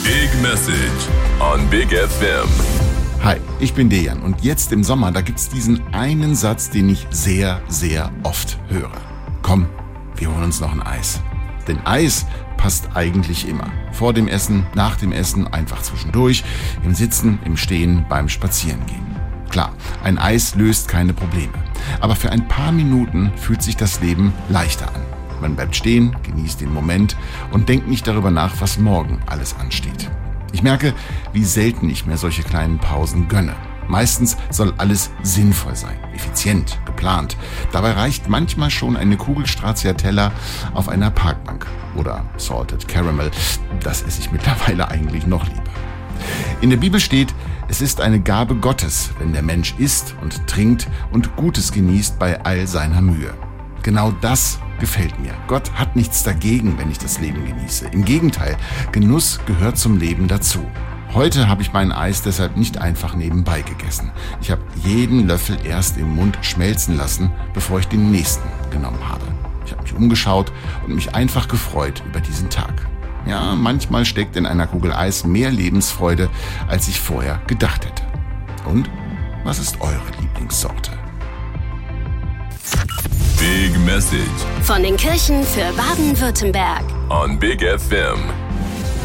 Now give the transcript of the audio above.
Big Message on Big FM. Hi, ich bin Dejan und jetzt im Sommer, da gibt's diesen einen Satz, den ich sehr, sehr oft höre. Komm, wir holen uns noch ein Eis. Denn Eis passt eigentlich immer. Vor dem Essen, nach dem Essen, einfach zwischendurch, im Sitzen, im Stehen, beim Spazierengehen. Klar, ein Eis löst keine Probleme. Aber für ein paar Minuten fühlt sich das Leben leichter an. Man bleibt stehen, genießt den Moment und denkt nicht darüber nach, was morgen alles ansteht. Ich merke, wie selten ich mir solche kleinen Pausen gönne. Meistens soll alles sinnvoll sein, effizient, geplant. Dabei reicht manchmal schon eine Kugel Stracciatella auf einer Parkbank oder Salted Caramel. Das esse ich mittlerweile eigentlich noch lieber. In der Bibel steht, es ist eine Gabe Gottes, wenn der Mensch isst und trinkt und Gutes genießt bei all seiner Mühe. Genau das gefällt mir. Gott hat nichts dagegen, wenn ich das Leben genieße. Im Gegenteil, Genuss gehört zum Leben dazu. Heute habe ich mein Eis deshalb nicht einfach nebenbei gegessen. Ich habe jeden Löffel erst im Mund schmelzen lassen, bevor ich den nächsten genommen habe. Ich habe mich umgeschaut und mich einfach gefreut über diesen Tag. Ja, manchmal steckt in einer Kugel Eis mehr Lebensfreude, als ich vorher gedacht hätte. Und was ist eure Lieblingssorte? Big Message Von den Kirchen für Baden-Württemberg. on Big FM.